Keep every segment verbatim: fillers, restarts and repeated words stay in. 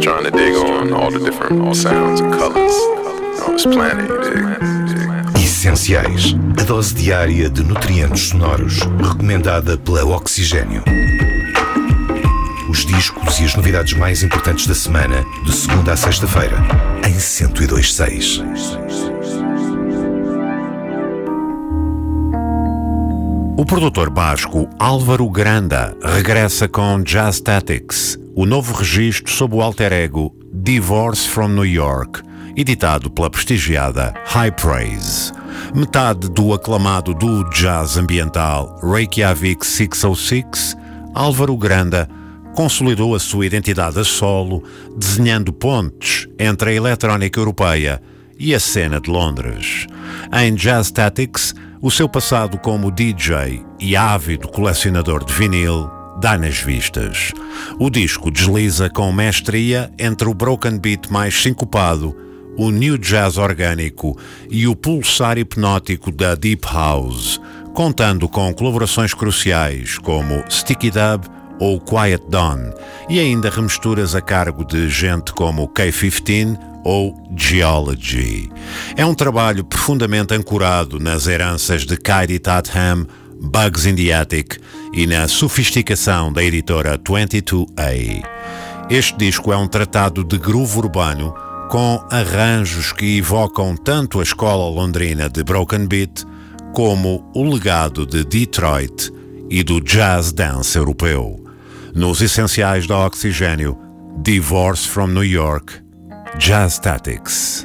trying to dig on all the different sounds and colors on this planet, you dig? Essenciais. A dose diária de nutrientes sonoros, recomendada pela Oxigênio. Os discos e as novidades mais importantes da semana, de segunda a sexta-feira, em cento e dois ponto seis. O produtor basco Álvaro Granda regressa com Jazz Tactics, o novo registro sob o alter ego Divorce from New York, editado pela prestigiada High Praise. Metade do aclamado duo jazz ambiental Reykjavik seiscentos e seis, Álvaro Granda consolidou a sua identidade a solo, desenhando pontes entre a eletrónica europeia e a cena de Londres. Em Jazz Tactics, o seu passado como D J e ávido colecionador de vinil dá nas vistas. O disco desliza com mestria entre o broken beat mais sincopado, o new jazz orgânico e o pulsar hipnótico da Deep House, contando com colaborações cruciais como Sticky Dub ou Quiet Dawn, e ainda remisturas a cargo de gente como K quinze ou Geology. É um trabalho profundamente ancorado nas heranças de Kaidi Tatham, Bugs in the Attic e na sofisticação da editora vinte e dois A. Este disco é um tratado de groove urbano com arranjos que evocam tanto a escola londrina de broken beat como o legado de Detroit e do jazz dance europeu. Nos essenciais da Oxigênio, Divorce from New York, Jazz Tactics.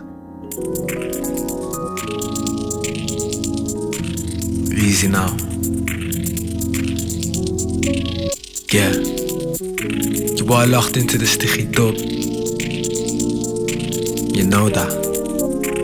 Easy now. Yeah. You are locked into the sticky dub. You know that.